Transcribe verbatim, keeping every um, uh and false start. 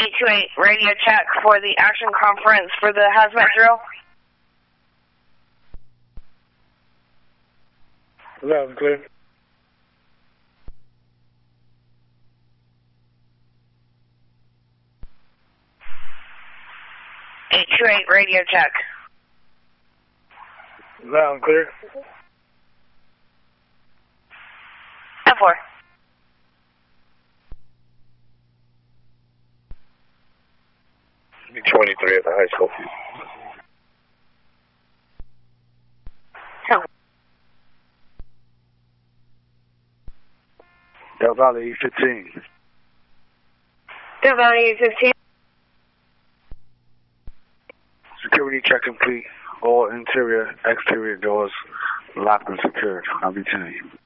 eight two eight, radio check for the action conference for the hazmat drill. Loud and clear. eight two eight, radio check. Loud and clear. ten four. twenty-three at the high school. Del Valle E fifteen. Del Valle E fifteen. Security check complete. All interior, exterior doors locked and secured. I'll be ten.